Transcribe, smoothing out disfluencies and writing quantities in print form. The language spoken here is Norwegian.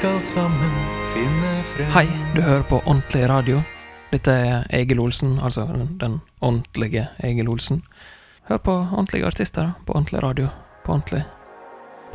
skal sammen finne frem. Hei, du hører på Ordentlig Radio. Dette er Egil Olsen, altså den ordentlige Egil Olsen. Hør på ordentlige artister på ordentlig radio, på ordentlig